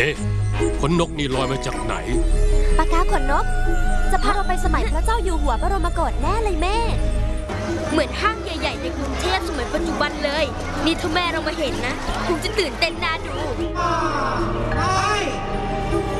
อ๊ะขนนกนี่ลอยมาจากไหนปากกาขนนกจะพาเราไปสมัยพระเจ้าอยู่หัวบรมโกศแน่เลยแม่เหมือนห้างใหญ่ๆในกรุงเทพสมัยปัจจุบันเลยนี่ถ้าแม่เรามาเห็นนะคงจะตื่นเต้นน่าดู